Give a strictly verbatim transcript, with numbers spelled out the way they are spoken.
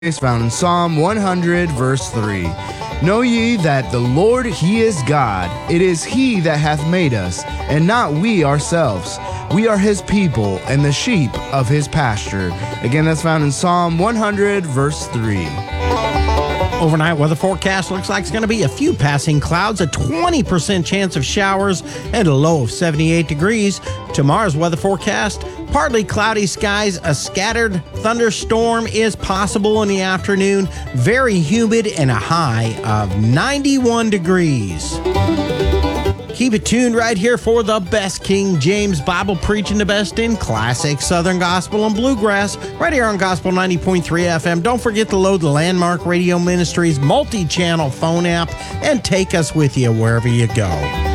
is found in Psalm one hundred, verse three. Know ye that the Lord, He is God. It is He that hath made us, and not we ourselves. We are His people, and the sheep of His pasture. Again, that's found in Psalm one hundred, verse three. Overnight weather forecast looks like it's going to be a few passing clouds, a twenty percent chance of showers, and a low of seventy-eight degrees. Tomorrow's weather forecast, partly cloudy skies, a scattered thunderstorm is possible in the afternoon, very humid, and a high of ninety-one degrees. Keep it tuned right here for the best King James Bible preaching, the best in classic Southern Gospel and Bluegrass, right here on Gospel ninety point three F M. Don't forget to load the Landmark Radio Ministries multi-channel phone app and take us with you wherever you go.